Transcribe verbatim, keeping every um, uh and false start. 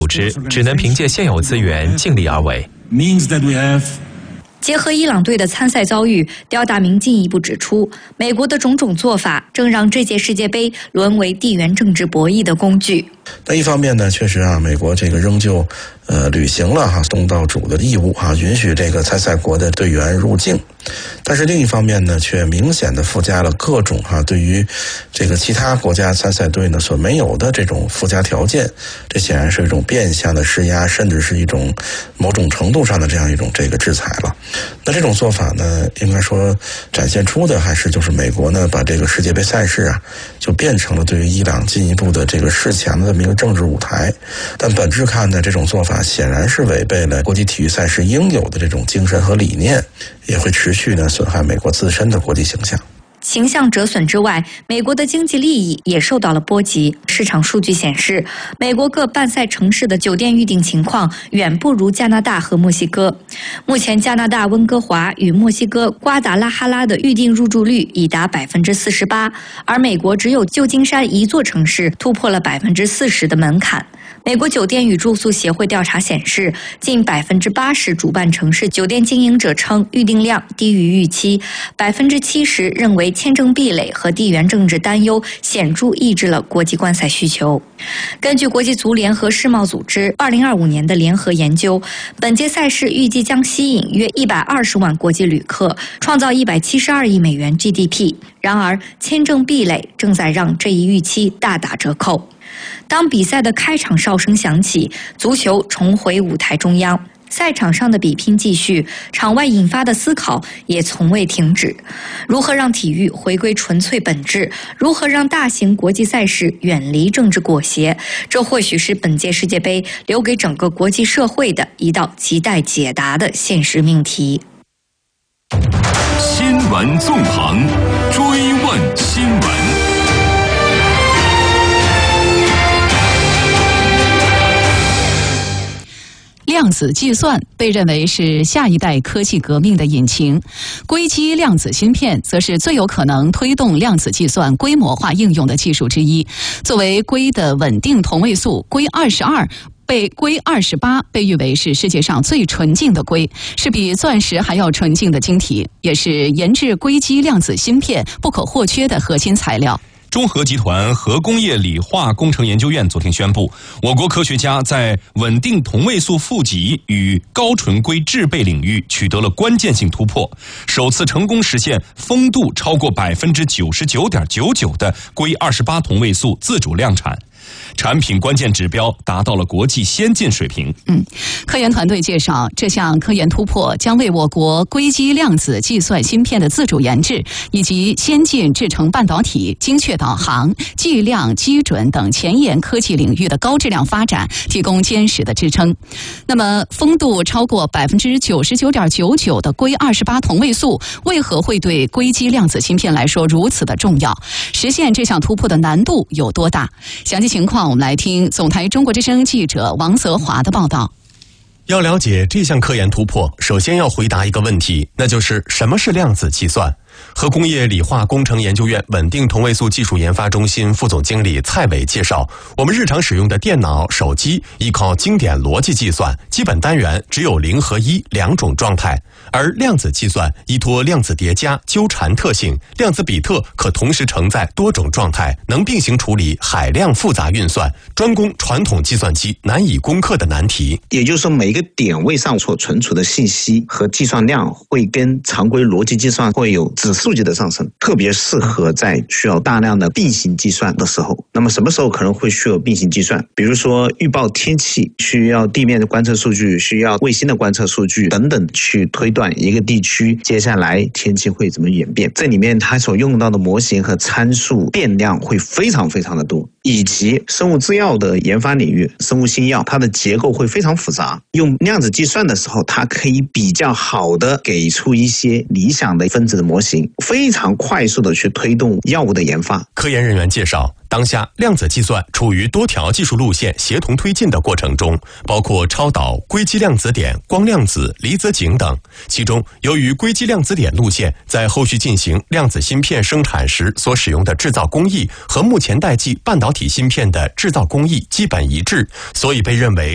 织只能凭借现有资源尽力而为。 结合伊朗队的参赛遭遇，刁大明进一步指出，美国的种种做法正让这届世界杯沦为地缘政治博弈的工具。 那一方面呢，确实啊，美国这个仍旧呃履行了哈东道主的义务哈，允许这个参赛国的队员入境。但是另一方面呢，却明显的附加了各种哈对于这个其他国家参赛队呢所没有的这种附加条件，这显然是一种变相的施压，甚至是一种某种程度上的这样一种这个制裁了。那这种做法呢，应该说展现出的还是就是美国呢把这个世界杯赛事啊，就变成了对于伊朗进一步的这个示强的这么一个政治舞台。但本质看呢，这种做法显然是违背了国际体育赛事应有的这种精神和理念，也会持续呢损害美国自身的国际形象。 形象折损之外，美国的经济利益也受到了波及。市场数据显示，美国各办赛城市的酒店预订情况远不如加拿大和墨西哥。目前，加拿大温哥华与墨西哥瓜达拉哈拉的预订入住率已达百分之四十八，而美国只有旧金山一座城市突破了百分之四十的门槛。美国酒店与住宿协会调查显示，近百分之八十主办城市酒店经营者称预订量低于预期，百分之七十认为签证壁垒和地缘政治担忧显著抑制了国际观赛需求。根据国际足联和世贸组织二零二五年的联合研究，本届赛事预计将吸引约一百二十万国际旅客，创造一百七十二亿美元 G D P。然而，签证壁垒正在让这一预期大打折扣。当比赛的开场哨声响起，足球重回舞台中央，赛场上的比拼继续，场外引发的思考也从未停止。如何让体育回归纯粹本质？如何让大型国际赛事远离政治裹挟？这或许是本届世界杯留给整个国际社会的一道亟待解答的现实命题。 新闻纵横，追问新闻。 量子计算被认为是下一代科技革命的引擎，硅基量子芯片则是最有可能推动量子计算规模化应用的技术之一。作为硅的稳定同位素，硅二十二被硅二十八被誉为是世界上最纯净的硅，是比钻石还要纯净的晶体，也是研制硅基量子芯片不可或缺的核心材料。 中核集团核工业理化工程研究院昨天宣布，我国科学家在稳定同位素负极与高纯硅制备领域取得了关键性突破，首次成功实现丰度超过百分之九十九点九九的硅二十八同位素自主量产。产品关键指标达到了国际先进水平。 嗯，科研团队介绍，这项科研突破将为我国硅基量子计算芯片的自主研制以及先进制程半导体、精确导航、计量基准等前沿科技领域的高质量发展提供坚实的支撑。那么，丰度超过百分之九十九点九九的硅二十八同位素，为何会对硅基量子芯片来说如此的重要？实现这项突破的难度有多大？详细情况，我们来听总台中国之声记者王泽华的报道。 要了解这项科研突破，首先要回答一个问题，那就是什么是量子计算？核工业理化工程研究院稳定同位素技术研发中心副总经理蔡伟介绍，我们日常使用的电脑、手机依靠经典逻辑计算，基本单元只有零和一两种状态，而量子计算依托量子叠加、纠缠特性，量子比特可同时承载多种状态，能并行处理海量复杂运算，专攻传统计算机难以攻克的难题。 也就是说，每一个点位上所存储的信息和计算量会跟常规逻辑计算会有指数级的上升，特别适合在需要大量的并行计算的时候。那么什么时候可能会需要并行计算？比如说预报天气，需要地面的观测数据，需要卫星的观测数据等等，去推断一个地区接下来天气会怎么演变。这里面它所用到的模型和参数变量会非常非常的多，以及生物制药的研发领域，生物新药它的结构会非常复杂，用量子计算的时候，它可以比较好的给出一些理想的分子的模型，非常快速的去推动药物的研发。 科研人员介绍，当下量子计算处于多条技术路线协同推进的过程中，包括超导、硅基量子点、光量子、离子井等。其中，由于硅基量子点路线在后续进行量子芯片生产时所使用的制造工艺和目前代际半导体芯片的制造工艺基本一致，所以被认为